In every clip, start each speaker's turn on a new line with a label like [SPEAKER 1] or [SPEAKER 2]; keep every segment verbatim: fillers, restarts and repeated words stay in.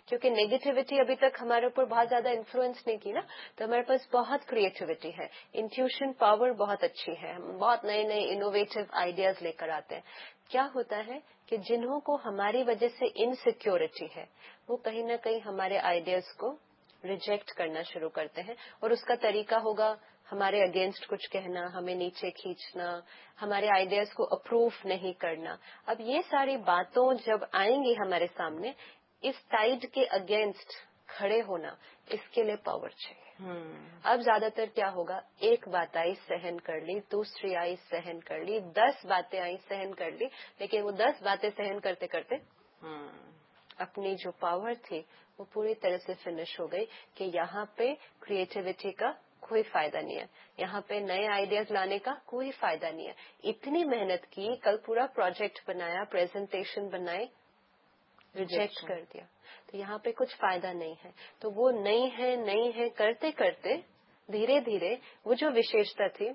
[SPEAKER 1] क्योंकि नेगेटिविटी अभी तक हमारे ऊपर बहुत ज्यादा इन्फ्लुएंस नहीं की ना, तो हमारे पास बहुत क्रिएटिविटी है, इंट्यूशन पावर बहुत अच्छी है, हम बहुत नए नए इनोवेटिव आइडियाज लेकर आते हैं। क्या होता है कि जिन्हों को हमारी वजह से इनसिक्योरिटी है, वो कहीं ना कहीं हमारे आइडियाज को रिजेक्ट करना शुरू करते हैं, और उसका तरीका होगा हमारे अगेंस्ट कुछ कहना, हमें नीचे खींचना, हमारे आइडियाज को अप्रूव नहीं करना। अब ये सारी बातों जब आएंगी हमारे सामने, इस टाइड के अगेंस्ट खड़े होना, इसके लिए पावर चाहिए। hmm. अब ज्यादातर क्या होगा, एक बात आई सहन कर ली, दूसरी आई सहन कर ली, दस बातें आई सहन कर ली, लेकिन वो दस बातें सहन करते करते hmm. अपनी जो पावर थी वो पूरी तरह से फिनिश हो गई कि यहाँ पे क्रिएटिविटी का कोई फायदा नहीं है, यहाँ पे नए आइडियाज लाने का कोई फायदा नहीं है। इतनी मेहनत की, कल पूरा प्रोजेक्ट बनाया, प्रेजेंटेशन बनाई, रिजेक्ट कर दिया, तो यहाँ पे कुछ फायदा नहीं है। तो वो नहीं है नहीं है करते करते धीरे धीरे वो जो विशेषता थी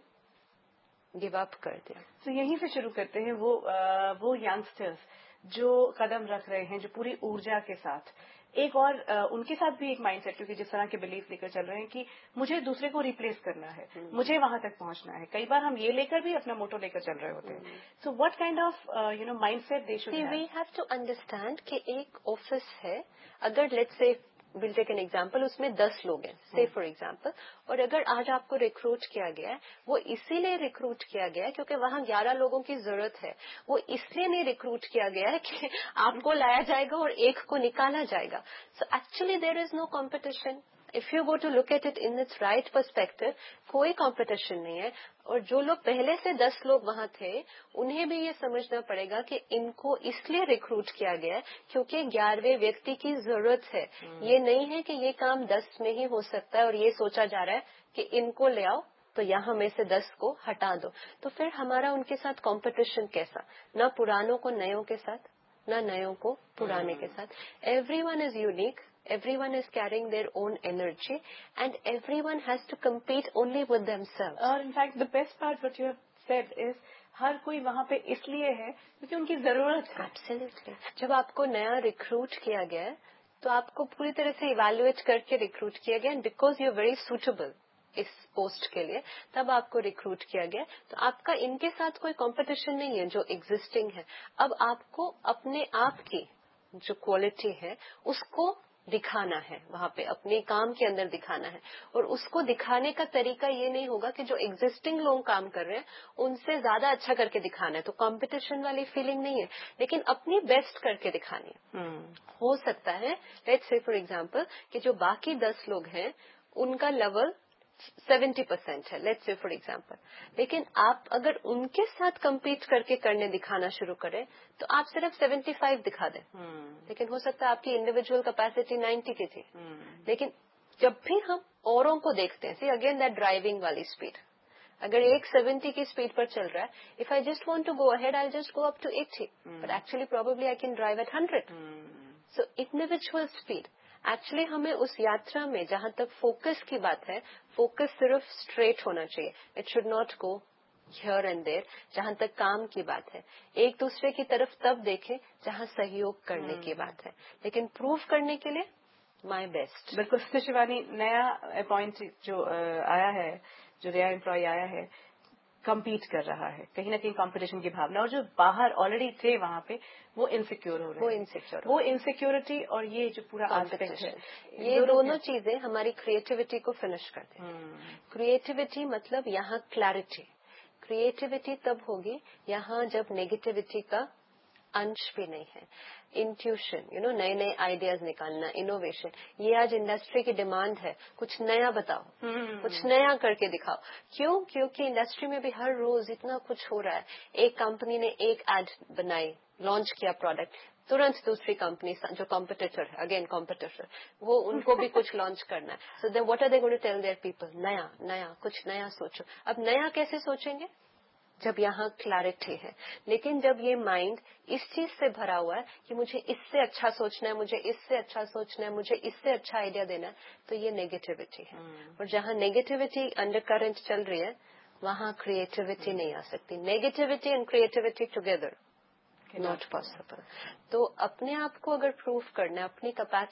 [SPEAKER 1] गिव अप कर दिया।
[SPEAKER 2] तो यहीं से शुरू करते हैं वो आ, वो यंगस्टर्स जो कदम रख रहे हैं, जो पूरी ऊर्जा के साथ, एक और आ, उनके साथ भी एक माइंडसेट, क्योंकि जिस तरह के बिलीफ लेकर चल रहे हैं कि मुझे दूसरे को रिप्लेस करना है, मुझे वहां तक पहुंचना है। कई बार हम ये लेकर भी अपना मोटो लेकर चल रहे होते हैं। So what kind of you know mindset they should have?
[SPEAKER 1] We have to understand कि एक ऑफिस है, अगर let's say will take an example, उसमें दस लोग हैं से फॉर एग्जाम्पल, और अगर आज आपको रिक्रूट किया गया है, वो इसीलिए रिक्रूट किया गया है क्योंकि वहां ग्यारह लोगों की जरूरत है। वो इसलिए नहीं रिक्रूट किया गया है कि आपको लाया जाएगा और एक को निकाला जाएगा। So actually there is no competition. If you go to look at it in its right perspective, कोई कंपटीशन नहीं है। और जो लोग पहले से दस लोग वहां थे, उन्हें भी ये समझना पड़ेगा कि इनको इसलिए रिक्रूट किया गया है क्योंकि ग्यारहवें व्यक्ति की जरूरत है। hmm. ये नहीं है कि ये काम दस में ही हो सकता है और ये सोचा जा रहा है कि इनको ले आओ तो यहाँ में से दस को हटा दो। तो फिर हमारा उनके साथ कंपटीशन कैसा, न पुरानों को नयों के साथ, न नयों को पुराने hmm. के साथ। Everyone is unique, everyone is carrying their own energy and everyone has to compete only with themselves.
[SPEAKER 2] और in fact the best part what you have said is हर कोई वहाँ पे इसलिए है क्योंकि उनकी जरूरत है।
[SPEAKER 1] Absolutely. जब आपको नया रिक्रूट किया गया है तो आपको पूरी तरह से इवेल्युएट करके रिक्रूट किया गया, and because you are very suitable इस पोस्ट के लिए, तब आपको रिक्रूट किया गया। तो आपका इनके साथ कोई कंपटीशन नहीं है जो एग्जिस्टिंग है। अब आपको अपने आप की जो क्वालिटी है उसको दिखाना है, वहां पे अपने काम के अंदर दिखाना है। और उसको दिखाने का तरीका ये नहीं होगा कि जो एग्जिस्टिंग लोग काम कर रहे हैं उनसे ज्यादा अच्छा करके दिखाना है, तो कंपटीशन वाली फीलिंग नहीं है, लेकिन अपनी बेस्ट करके दिखानी है। hmm. हो सकता है लेट्स से फॉर एग्जांपल कि जो बाकी दस लोग हैं उनका लेवल सेवेंटी परसेंट है, लेट्स से फॉर एग्जांपल, लेकिन आप अगर उनके साथ compete करके करने दिखाना शुरू करें तो आप सिर्फ सेवेंटी फाइव दिखा दें। hmm. लेकिन हो सकता है आपकी इंडिविजुअल कैपेसिटी नाइंटी की थी। hmm. लेकिन जब भी हम औरों को देखते हैं, सी अगेन दैट ड्राइविंग वाली स्पीड, अगर एक सेवेंटी की स्पीड पर चल रहा है, if I just want to go ahead I just go up to eighty, but actually probably I can drive eight hundred. So individual speed actually हमें उस यात्रा में, जहां तक फोकस की बात है, फोकस सिर्फ स्ट्रेट होना चाहिए, it should not go here and there. जहां तक काम की बात है, एक दूसरे की तरफ तब देखें जहां सहयोग करने hmm. की बात है, लेकिन प्रूव करने के लिए माय बेस्ट।
[SPEAKER 2] बिल्कुल शिवानी, नया अपॉइंट जो आया है, जो नया एम्प्लॉय आया है, कम्पीट कर रहा है, कहीं ना कहीं कंपटीशन की भावना, और जो बाहर ऑलरेडी थे वहां पे वो इनसिक्योर हो रहे हैं।
[SPEAKER 1] वो इनसिक्योर
[SPEAKER 2] वो इनसिक्योरिटी और ये जो पूरा एस्पेक्ट है,
[SPEAKER 1] ये दोनों चीजें हमारी क्रिएटिविटी को फिनिश करती हैं। क्रिएटिविटी मतलब यहाँ क्लैरिटी। क्रिएटिविटी तब होगी यहाँ जब नेगेटिविटी का अंश भी नहीं है। इंट्यूशन, यू नो, नए नए आइडियाज निकालना, इनोवेशन, ये आज इंडस्ट्री की डिमांड है। कुछ नया बताओ, hmm. कुछ नया करके दिखाओ। क्यों? क्योंकि इंडस्ट्री में भी हर रोज इतना कुछ हो रहा है। एक कंपनी ने एक एड बनाई, लॉन्च किया प्रोडक्ट, तुरंत दूसरी कंपनी जो कॉम्पिटिटर है, अगेन कॉम्पिटिटर, वो उनको भी कुछ लॉन्च करना है। So then what are they going to tell their people? नया नया, कुछ नया सोचो। अब नया कैसे सोचेंगे? जब यहाँ क्लैरिटी है। लेकिन जब ये माइंड इस चीज से भरा हुआ है कि मुझे इससे अच्छा सोचना है, मुझे इससे अच्छा सोचना है, मुझे इससे अच्छा आइडिया देना है, तो ये नेगेटिविटी है। hmm. और जहाँ नेगेटिविटी अंडर करंट चल रही है वहाँ क्रिएटिविटी hmm. नहीं आ सकती। Negativity and creativity together not possible. तो अपने आप को अगर प्रूव करना है, अपनी